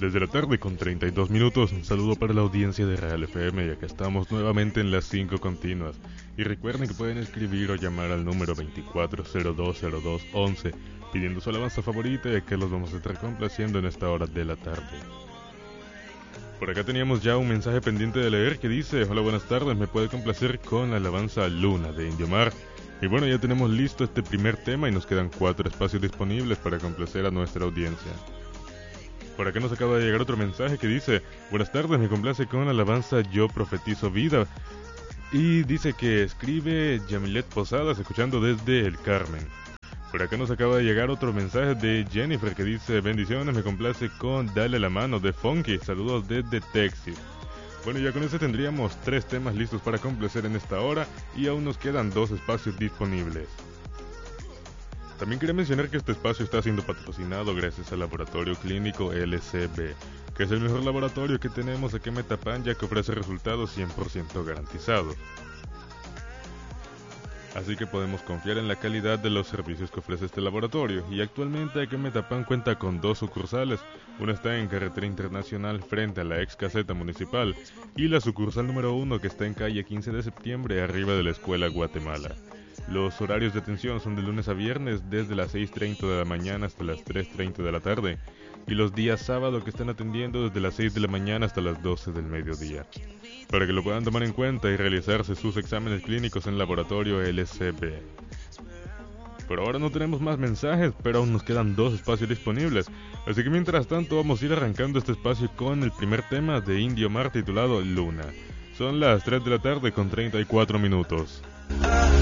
3 de la tarde con 32 minutos. Un saludo para la audiencia de Real FM y acá estamos nuevamente en las 5 continuas. Y recuerden que pueden escribir o llamar al número 24020211 pidiendo su alabanza favorita, y que los vamos a estar complaciendo en esta hora de la tarde. Por acá teníamos ya un mensaje pendiente de leer que dice: hola, buenas tardes, me puede complacer con la alabanza Luna de Indiomar. Y bueno, ya tenemos listo este primer tema y nos quedan 4 espacios disponibles para complacer a nuestra audiencia. Por acá nos acaba de llegar otro mensaje que dice: buenas tardes, me complace con la alabanza Yo Profetizo Vida. Y dice que escribe Yamilet Posadas, escuchando desde El Carmen. Por acá nos acaba de llegar otro mensaje de Jennifer que dice: bendiciones, me complace con Dale la Mano de Funky, saludos desde Texas. Bueno, ya con eso tendríamos 3 temas listos para complacer en esta hora y aún nos quedan 2 espacios disponibles. También quería mencionar que este espacio está siendo patrocinado gracias al Laboratorio Clínico LCB, que es el mejor laboratorio que tenemos aquí en Metapán, ya que ofrece resultados 100% garantizados. Así que podemos confiar en la calidad de los servicios que ofrece este laboratorio, y actualmente aquí en Metapán cuenta con 2 sucursales. Una está en Carretera Internacional frente a la ex caseta municipal, y la sucursal número 1 que está en calle 15 de septiembre arriba de la Escuela Guatemala. Los horarios de atención son de lunes a viernes desde las 6:30 de la mañana hasta las 3:30 de la tarde, y los días sábado que están atendiendo desde las 6 de la mañana hasta las 12 del mediodía. Para que lo puedan tomar en cuenta y realizarse sus exámenes clínicos en Laboratorio LCB. Por ahora no tenemos más mensajes, pero aún nos quedan 2 espacios disponibles. Así que mientras tanto vamos a ir arrancando este espacio con el primer tema de Indiomar titulado Luna. Son las 3 de la tarde con 34 minutos.